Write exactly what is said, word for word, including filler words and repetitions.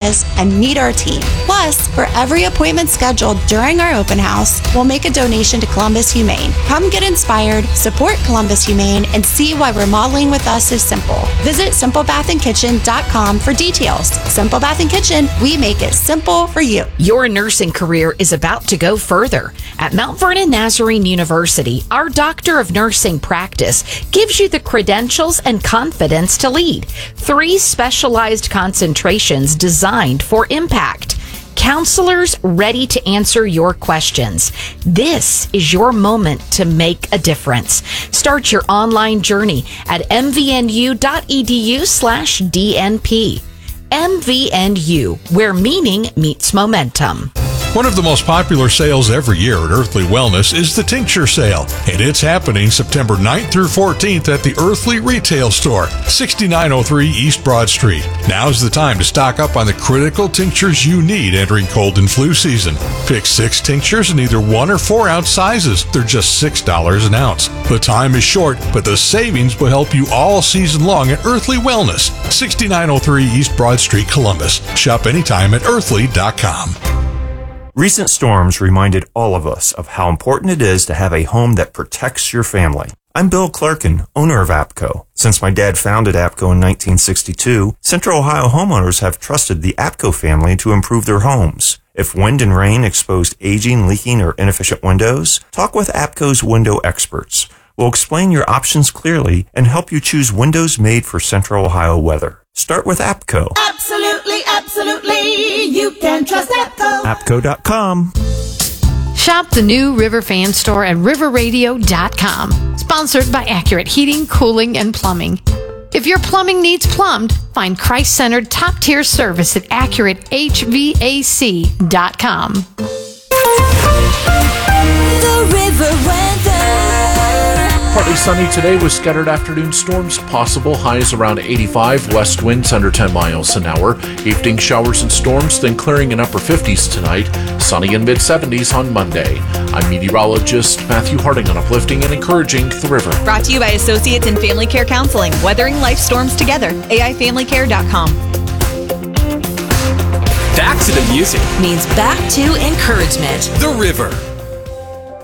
is and meet our team. Plus, for every appointment scheduled during our open house, we'll make a donation to Columbus Humane. Come get inspired, support Columbus Humane, and see why remodeling with us is simple. Visit simple bath and kitchen dot com for details. Simple Bath and Kitchen, we make it simple for you. Your nursing career is about to go further. At Mount Vernon Nazarene University, our Doctor of Nursing practice gives you the credentials and confidence to lead. Three specialized concentrations designed for impact. Counselors ready to answer your questions. This is your moment to make a difference. Start your online journey at m v n u dot e d u slash d n p. M V N U, where meaning meets momentum. One of the most popular sales every year at Earthly Wellness is the Tincture Sale, and it's happening September ninth through fourteenth at the Earthly Retail Store, sixty-nine oh three East Broad Street. Now's the time to stock up on the critical tinctures you need entering cold and flu season. Pick six tinctures in either one or four ounce sizes. They're just six dollars an ounce. The time is short, but the savings will help you all season long at Earthly Wellness, sixty-nine oh three East Broad Street, Columbus. Shop anytime at earthly dot com. Recent storms reminded all of us of how important it is to have a home that protects your family. I'm Bill Clerkin, owner of APCO. Since my dad founded APCO in nineteen sixty-two, Central Ohio homeowners have trusted the APCO family to improve their homes. If wind and rain exposed aging, leaking, or inefficient windows, talk with APCO's window experts. We'll explain your options clearly and help you choose windows made for Central Ohio weather. Start with APCO. Absolutely, absolutely. You can trust APCO. APCO dot com. Shop the new River Fan Store at river radio dot com. Sponsored by Accurate Heating, Cooling, and Plumbing. If your plumbing needs plumbed, find Christ-centered top-tier service at accurate h v a c dot com. The River Weather. Partly sunny today with scattered afternoon storms possible. Highs around eighty-five, west winds under ten miles an hour. Evening showers and storms, then clearing in upper fifties tonight. Sunny in mid-seventies on Monday. I'm meteorologist Matthew Harding on Uplifting and Encouraging the River. Brought to you by Associates in Family Care Counseling. Weathering life storms together. a i family care dot com. Back to the music Means back to encouragement. The River.